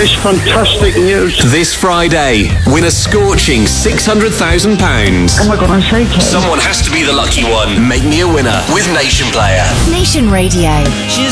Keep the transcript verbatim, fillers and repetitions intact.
is fantastic news. This Friday, win a scorching six hundred thousand pounds. Oh my God, I'm so keen. Someone has to be the lucky one. Make me a winner with Nation Player. Nation Radio. She's